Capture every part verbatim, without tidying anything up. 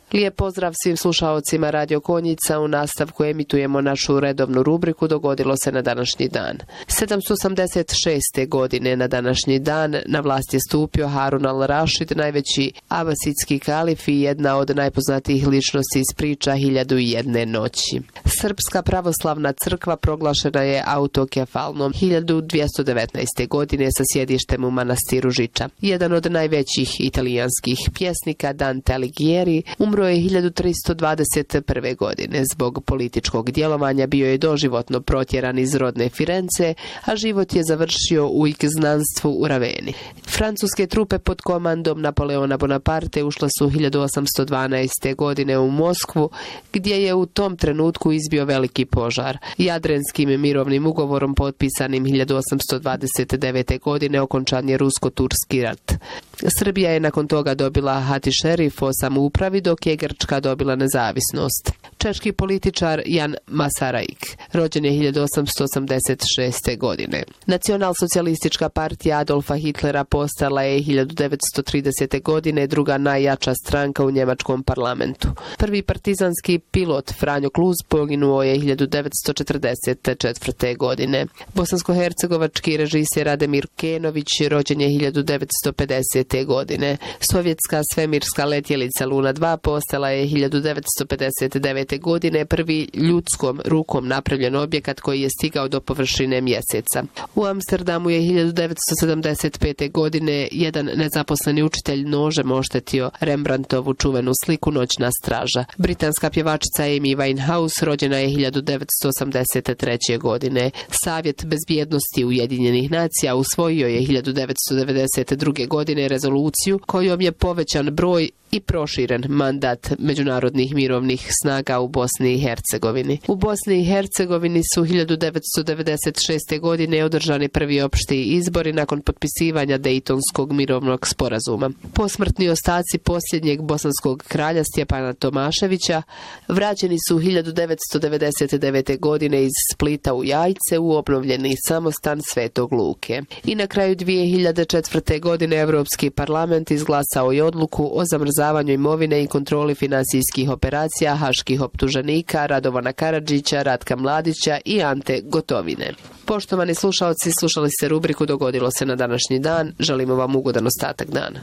Lijep pozdrav svim slušaocima Radio Konjica. U nastavku emitujemo našu redovnu rubriku Dogodilo se na današnji dan. sedamsto osamdeset šeste. godine na današnji dan na vlast je stupio Harun al-Rašid, najveći abasidski kalif i jedna od najpoznatijih ličnosti iz priča Hiljadu i jedne noći. Srpska pravoslavna crkva proglašena je autokefalnom hiljadu dvjesto devetnaeste. godine sa sjedištem u manastiru Žiča. Jedan od najvećih italijanskih pjesnika, Dante Alighieri, umro je hiljadu tristo dvadeset prve. godine. Zbog političkog djelovanja bio je doživotno protjeran iz rodne Firence, a život je završio u izgnanstvu u Raveni. Francuske trupe pod komandom Napoleona Bonaparte ušle su hiljadu osamsto dvanaeste. godine u Moskvu, gdje je u tom trenutku izbio veliki požar. Jadrenskim mirovnim ugovorom potpisanim hiljadu osamsto dvadeset devete. godine okončan je rusko-turski rat. Srbija je nakon toga dobila Hatišerif o samoupravi, dok je Grčka dobila nezavisnost. Češki političar Jan Masaryk, rođen je hiljadu osamsto osamdeset šeste. godine. Nacionalsocijalistička partija Adolfa Hitlera postala je hiljadu devetsto tridesete. godine druga najjača stranka u njemačkom parlamentu. Prvi partizanski pilot Franjo Kluz poginuo je hiljadu devetsto četrdeset četvrte. godine. Bosansko-hercegovački režiser Ademir Kenović, rođen je hiljadu devetsto pedesete. godine. Sovjetska svemirska letjelica Luna dva postala je hiljadu devetsto pedeset devete. godine prvi ljudskom rukom napravljen objekat koji je stigao do površine mjeseca. U Amsterdamu je hiljadu devetsto sedamdeset pete. godine jedan nezaposleni učitelj nožem oštetio Rembrandtovu čuvenu sliku Noćna straža. Britanska pjevačica Amy Winehouse rođena je hiljadu devetsto osamdeset treće. godine. Savjet bezbjednosti Ujedinjenih nacija usvojio je hiljadu devetsto devedeset druge. godine rezoluciju kojom je povećan broj i proširen mandat međunarodnih mirovnih snaga u Bosni i Hercegovini. U Bosni i Hercegovini su hiljadu devetsto devedeset šeste. godine održani prvi opšti izbori nakon potpisivanja Dejtonskog mirovnog sporazuma. Posmrtni ostaci posljednjeg bosanskog kralja Stjepana Tomaševića vraćeni su hiljadu devetsto devedeset devete. godine iz Splita u Jajce u obnovljeni samostan Svetog Luke. I na kraju dvije hiljade četvrte. godine Europski parlament izglasao je odluku o zamrzavanju imovine i kontroli finansijskih operacija haških optuženika Radovana Karadžića, Ratka Mladića i Ante Gotovine. Poštovani slušalci, slušali ste rubriku Dogodilo se na današnji dan. Želimo vam ugodan ostatak dana.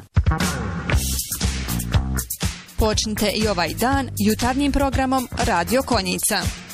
Počnite i ovaj dan jutarnjim programom Radio Konjica.